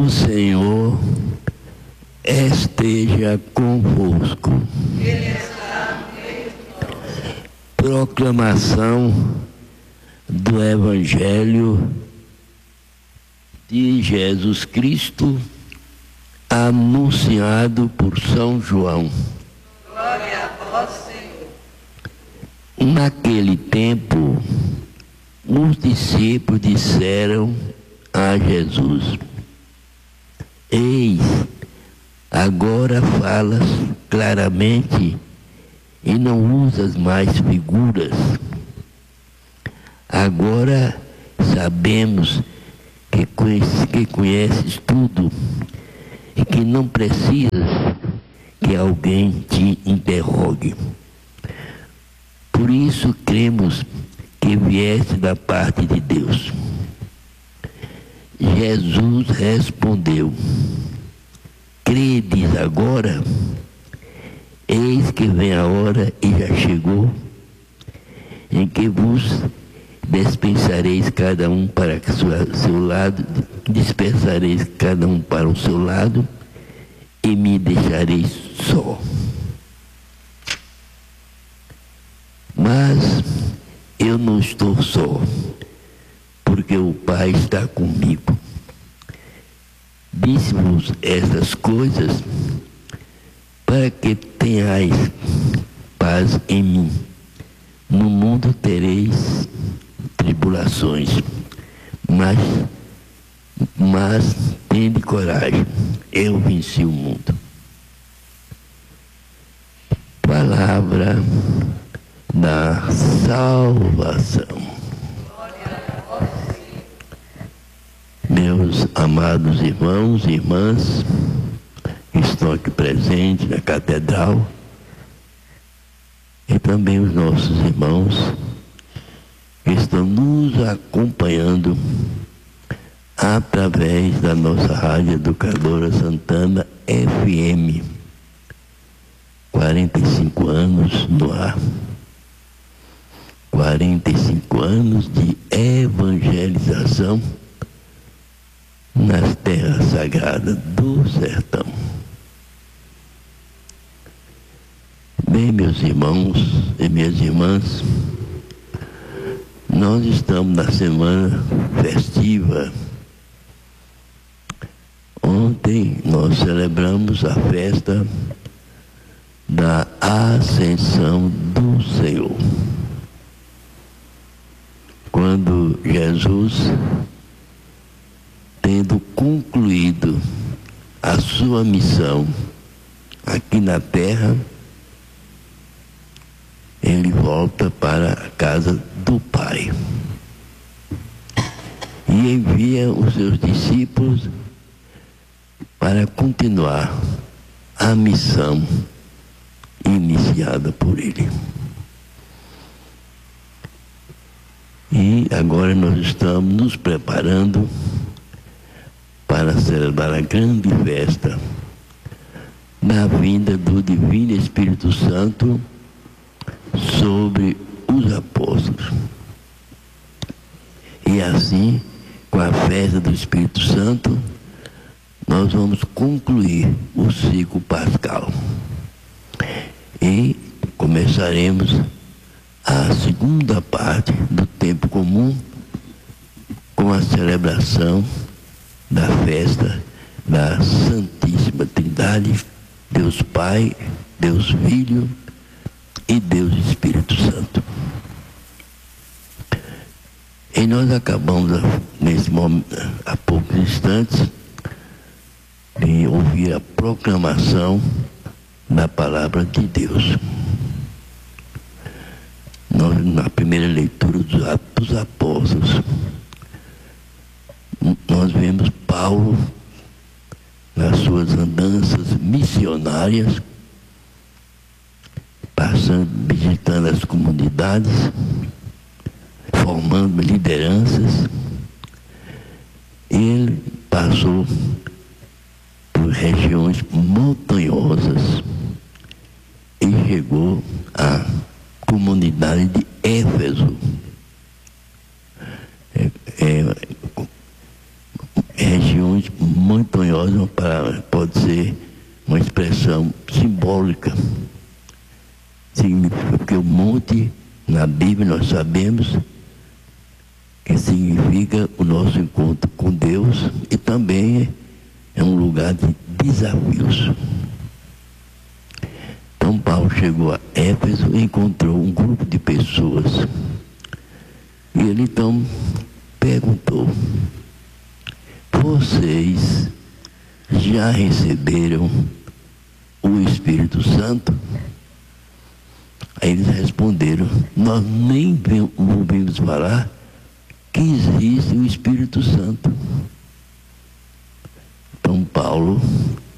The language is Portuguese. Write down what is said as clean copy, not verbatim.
Senhor esteja convosco. Ele está no meio de nós. Proclamação do Evangelho de Jesus Cristo, anunciado por São João. Glória a vós, Senhor. Naquele tempo, os discípulos disseram a Jesus: Eis, agora falas claramente e não usas mais figuras. Agora sabemos que conheces tudo e que não precisas que alguém te interrogue. Por isso cremos que vieste da parte de Deus. Jesus respondeu: Credes agora? Eis que vem a hora e já chegou, em que vos dispensareis cada um para o seu lado, dispersareis cada um para o seu lado, e me deixareis só. Mas eu não estou só, porque o Pai está comigo. Disse-vos estas coisas para que tenhais paz em mim. No mundo tereis tribulações, mas tende coragem, eu venci o mundo. Palavra da salvação. Meus amados irmãos e irmãs que estão aqui presentes na catedral, e também os nossos irmãos que estão nos acompanhando através da nossa Rádio Educadora Santana FM, 45 anos no ar, 45 anos de evangelização nas terras sagradas do sertão. Bem, meus irmãos e minhas irmãs, nós estamos na semana festiva. Ontem nós celebramos a festa da Ascensão do Senhor, quando Jesus, tendo concluído a sua missão aqui na terra, ele volta para a casa do Pai e envia os seus discípulos para continuar a missão iniciada por ele. E agora nós estamos nos preparando para celebrar a grande festa da vinda do Divino Espírito Santo sobre os apóstolos. E assim, com a festa do Espírito Santo, nós vamos concluir o ciclo pascal. E começaremos a segunda parte do tempo comum com a celebração da festa da Santíssima Trindade, Deus Pai, Deus Filho e Deus Espírito Santo. E nós acabamos, nesse momento, há poucos instantes, de ouvir a proclamação da Palavra de Deus. Nós, na primeira leitura dos Atos dos Apóstolos, nós vemos Paulo, nas suas andanças missionárias, passando, visitando as comunidades, formando lideranças. Ele passou por regiões montanhosas e chegou à comunidade de Éfeso. Regiões montanhosa pode ser uma expressão simbólica. Significa, porque o monte, na Bíblia, nós sabemos que significa o nosso encontro com Deus e também é um lugar de desafios. Então Paulo chegou a Éfeso e encontrou um grupo de pessoas. E ele então perguntou: vocês já receberam o Espírito Santo? Aí eles responderam: nós nem ouvimos falar que existe o Espírito Santo. Então Paulo